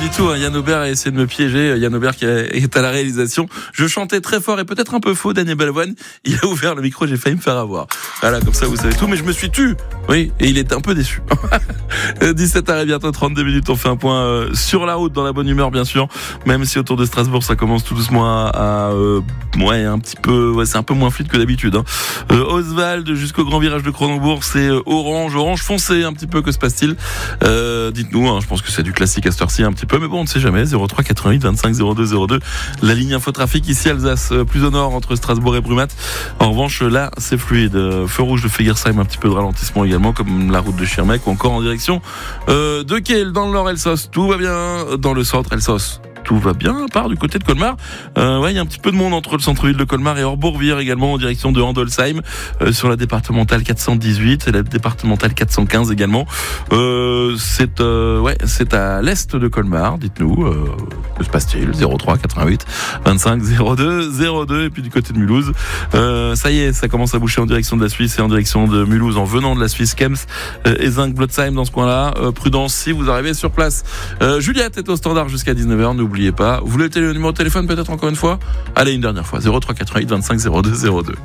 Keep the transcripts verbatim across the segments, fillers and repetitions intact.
tout, hein. Yann Aubert a essayé de me piéger. Yann Aubert qui est à la réalisation. Je chantais très fort et peut-être un peu faux. Daniel Balavoine, il a ouvert le micro, j'ai failli me faire avoir. Voilà, comme ça vous savez tout, mais je me suis tu. Oui, et il était un peu déçu. dix-sept heures et bientôt trente-deux minutes, on fait un point euh, sur la route, dans la bonne humeur bien sûr. Même si autour de Strasbourg ça commence tout doucement à, à euh, ouais, un petit peu, ouais, c'est un peu moins fluide que d'habitude. Hein. Euh, Oswald jusqu'au grand virage de Cronenbourg, c'est euh, orange, orange foncé un petit peu. Que se passe-t-il? euh, Dites-nous. Hein, je pense que c'est du classique à cette heure-ci un petit peu, mais bon, on ne sait jamais. zéro trois quatre-vingt-huit vingt-cinq zéro deux zéro deux. La ligne infotrafic ici Alsace, euh, plus au nord entre Strasbourg et Brumath. En revanche, là, c'est fluide. Euh, feu rouge de Fegersheim, un petit peu de ralentissement également, comme la route de Schirmeck, ou encore en direction euh, de Kiel. Dans le nord, Elsos, tout va bien. Dans le centre, Elsos, tout va bien, à part du côté de Colmar. Euh, ouais, il y a un petit peu de monde entre le centre-ville de Colmar et Orbourvire également, en direction de Handolsheim, euh, sur la départementale quatre cent dix-huit et la départementale quatre cent quinze également. Euh, c'est, euh, ouais, c'est à l'est de Colmar. Dites-nous, euh, que se passe-t-il? zéro trois quatre-vingt-huit vingt-cinq zéro deux zéro deux. Et puis du côté de Mulhouse, euh, ça y est, ça commence à boucher en direction de la Suisse et en direction de Mulhouse, en venant de la Suisse, Kems euh, et Zinc-Blotzheim dans ce coin-là. Euh, prudence si vous arrivez sur place. Euh, Juliette est au standard jusqu'à dix-neuf heures. N'oubliez pas. Vous voulez le numéro de téléphone peut-être encore une fois? Allez, une dernière fois. zéro trois quatre-vingt-huit vingt-cinq zéro deux zéro deux.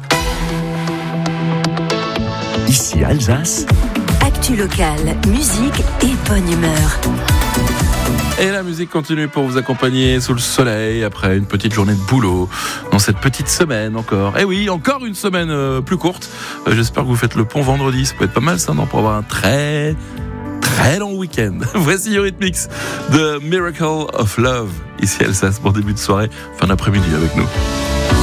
Ici Alsace. Actu locale, musique et bonne humeur. Et la musique continue pour vous accompagner sous le soleil après une petite journée de boulot dans cette petite semaine encore. Et oui, encore une semaine euh, plus courte. Euh, j'espère que vous faites le pont vendredi. Ça peut être pas mal ça, non, pour avoir un très très long week-end. Voici Eurythmics de Miracle of Love ici à Alsace pour début de soirée, fin d'après-midi avec nous.